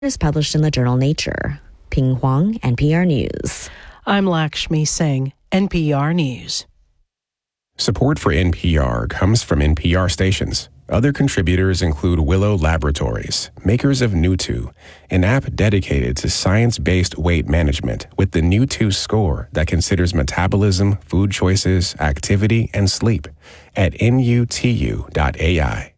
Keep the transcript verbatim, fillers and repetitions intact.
is published in the journal Nature. Ping Huang, N P R News. I'm Lakshmi Singh, N P R News. Support for N P R comes from N P R stations. Other contributors include Willow Laboratories, makers of Nutu, an app dedicated to science-based weight management with the Nutu score that considers metabolism, food choices, activity, and sleep at N U T U dot A I.